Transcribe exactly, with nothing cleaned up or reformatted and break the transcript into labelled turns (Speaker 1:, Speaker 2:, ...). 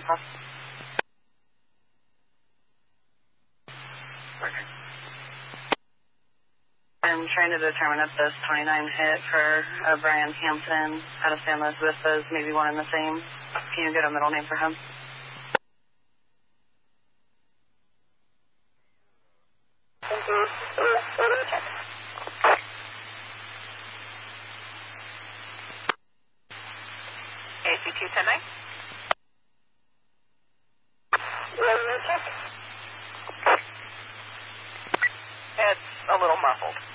Speaker 1: Pass.
Speaker 2: Okay.
Speaker 1: I'm trying to determine if this twenty-nine hit for uh, Brian Hampton out of San Luis Vista is maybe one and the same. Can you get a middle name for him?
Speaker 3: Thank you. What do we check?
Speaker 4: A C two ten nine.
Speaker 3: What do we check?
Speaker 4: It's a little muffled.